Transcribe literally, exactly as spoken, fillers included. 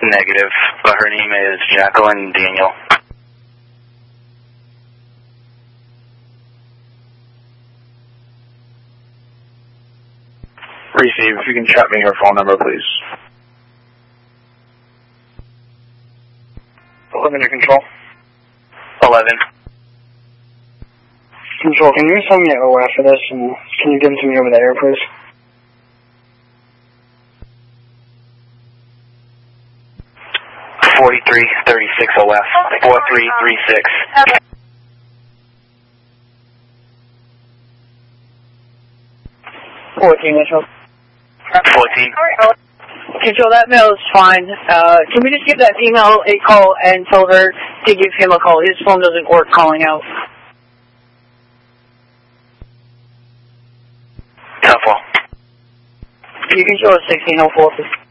Negative, but her name is Jacqueline Daniel. Receive, if you can chat me your phone number, please. Eliminate control. Eleven. Control, can you send me an O after this, and can you give them to me over the air, please? Forty-three thirty-six O F. Four three three six. Fourteen, Mitchell. Fourteen. Control, that mail is fine. Uh, can we just give that female a call and tell her to give him a call? His phone doesn't work calling out. Tough one. You can show us sixteen oh four, please.